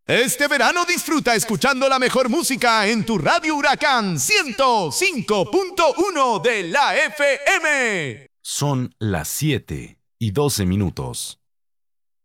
Este verano disfruta escuchando la mejor música en tu Radio Huracán 105.1 de la FM. Son las 7:12.